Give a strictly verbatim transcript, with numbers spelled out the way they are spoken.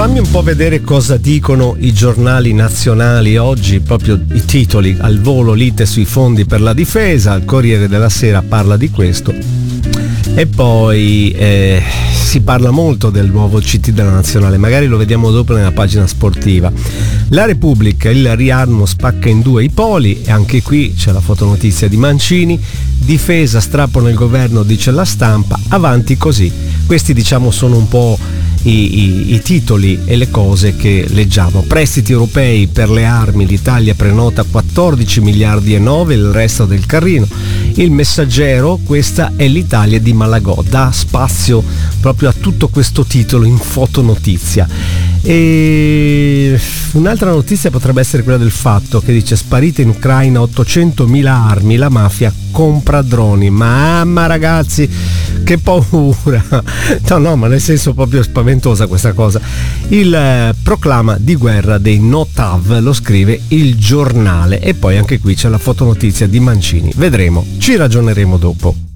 fammi un po' vedere cosa dicono i giornali nazionali oggi, proprio i titoli al volo: lite sui fondi per la difesa, il Corriere della Sera parla di questo, e poi eh, si parla molto del nuovo C T della Nazionale, magari lo vediamo dopo nella pagina sportiva. La Repubblica, il riarmo spacca in due i poli, e anche qui c'è la fotonotizia di Mancini: difesa, strappo nel governo, dice la Stampa, avanti così. Questi diciamo sono un po' I, i, i titoli e le cose che leggiamo. Prestiti europei per le armi, l'Italia prenota quattordici miliardi e nove, il resto del carrino. Il Messaggero, questa è l'Italia di Malagò, dà spazio proprio a tutto questo titolo in fotonotizia. E un'altra notizia potrebbe essere quella del Fatto, che dice: sparite in Ucraina ottocentomila armi, la mafia compra droni. Mamma ragazzi, che paura! No, no, ma nel senso proprio spaventosa questa cosa. Il eh, proclama di guerra dei no T A V, lo scrive Il Giornale, e poi anche qui c'è la fotonotizia di Mancini. Vedremo, ci ragioneremo dopo.